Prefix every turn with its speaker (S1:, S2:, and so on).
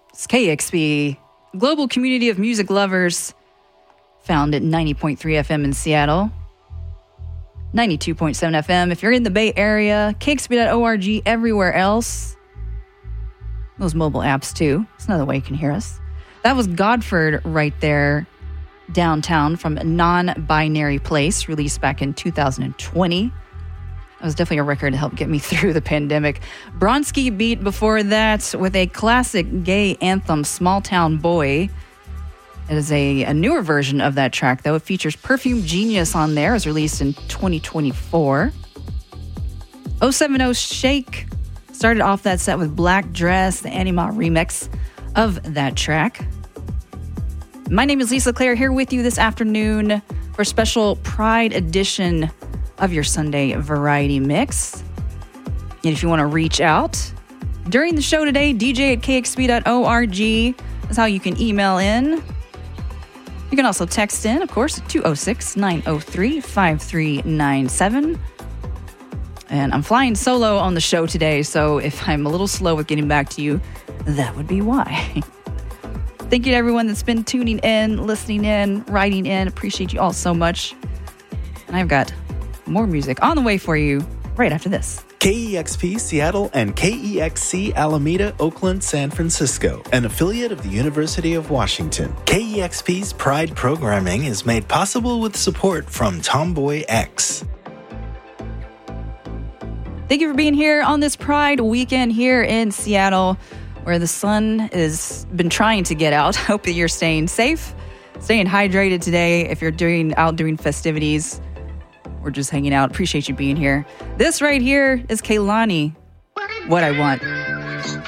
S1: It's KEXP, global community of music lovers, found at 90.3 FM in Seattle, 92.7 FM if you're in the Bay Area, KEXP.org everywhere else. Those mobile apps too. It's another way you can hear us. That was Godford right there, downtown from Non-Binary Place, released back in 2020. That was definitely a record to help get me through the pandemic. Bronski beat before that with a classic gay anthem, Small Town Boy. It is a newer version of that track, though. It features Perfume Genius on there. It was released in 2024. 070 Shake started off that set with Black Dress, the Anima remix of that track. My name is Lisa Claire, here with you this afternoon for a special Pride edition of your Sunday Variety Mix. And if you want to reach out during the show today, dj@kexp.org is how you can email in. You can also text in, of course, at 206-903-5397. And I'm flying solo on the show today, so if I'm a little slow with getting back to you, that would be why. Thank you to everyone that's been tuning in, listening in, writing in. Appreciate you all so much. And I've got more music on the way for you right after this.
S2: KEXP Seattle and KEXC Alameda, Oakland, San Francisco, an affiliate of the University of Washington. KEXP's Pride programming is made possible with support from Tomboy X.
S1: Thank you for being here on this Pride weekend here in Seattle, where the sun has been trying to get out. Hope that you're staying safe, staying hydrated today if you're out doing festivities or just hanging out. Appreciate you being here. This right here is Kehlani, What I Want.